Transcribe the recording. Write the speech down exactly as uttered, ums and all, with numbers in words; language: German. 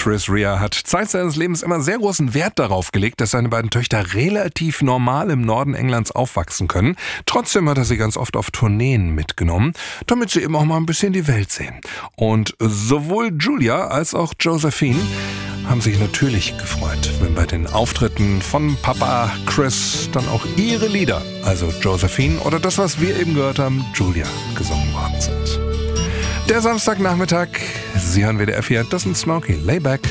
Chris Rea hat Zeit seines Lebens immer sehr großen Wert darauf gelegt, dass seine beiden Töchter relativ normal im Norden Englands aufwachsen können. Trotzdem hat er sie ganz oft auf Tourneen mitgenommen, damit sie eben auch mal ein bisschen die Welt sehen. Und sowohl Julia als auch Josephine haben sich natürlich gefreut, wenn bei den Auftritten von Papa Chris dann auch ihre Lieder, also Josephine oder das, was wir eben gehört haben, Julia, gesungen worden sind. Der Samstagnachmittag, Sie hören W D R vier, das sind Smokey, Layback.